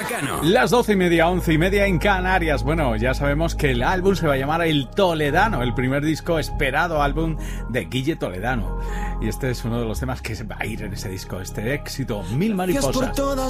Bacano. Las 12:30, 11:30 en Canarias. Bueno, ya sabemos que el álbum se va a llamar El Toledano, el primer disco esperado álbum de Guille Toledano. Y este es uno de los temas que se va a ir en ese disco, este éxito, Mil Mariposas. Gracias por todas